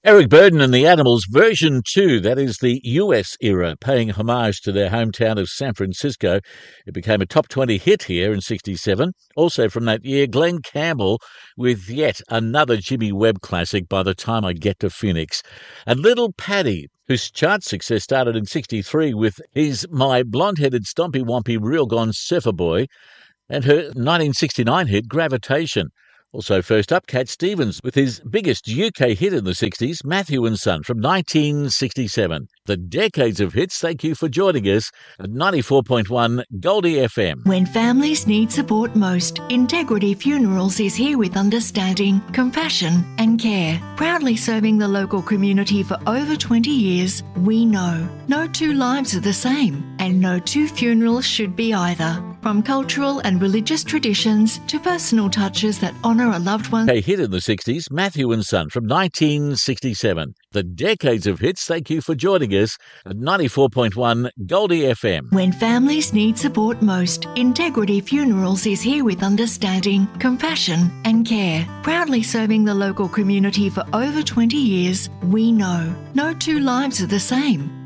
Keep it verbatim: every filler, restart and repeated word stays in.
Eric Burdon and the Animals version two, that is the U S era, paying homage to their hometown of San Francisco. It became a top twenty hit here in sixty-seven. Also from that year, Glenn Campbell with yet another Jimmy Webb classic, By the Time I Get to Phoenix. And Little Paddy, whose chart success started in sixty-three with his My Blonde-Headed Stompy Wompy Real Gone Surfer Boy, and her nineteen sixty-nine hit Gravitation. Also first up, Cat Stevens with his biggest U K hit in the sixties, Matthew and Son, from nineteen sixty-seven. The decades of hits, thank you for joining us at ninety-four point one Goldie F M. When families need support most, Integrity Funerals is here with understanding, compassion and care. Proudly serving the local community for over twenty years, we know no two lives are the same and no two funerals should be either. From cultural and religious traditions to personal touches that honour a loved one. A hit in the sixties, Matthew and Son, from nineteen sixty-seven. The decades of hits, thank you for joining us at ninety-four point one Goldie F M. When families need support most, Integrity Funerals is here with understanding, compassion and care. Proudly serving the local community for over twenty years, we know no two lives are the same